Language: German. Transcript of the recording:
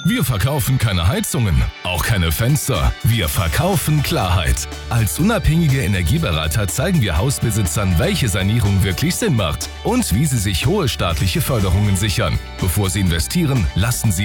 Wir verkaufen keine Heizungen, auch keine Fenster. Wir verkaufen Klarheit. Als unabhängige Energieberater zeigen wir Hausbesitzern, welche Sanierung wirklich Sinn macht und wie sie sich hohe staatliche Förderungen sichern. Bevor sie investieren, lassen Sie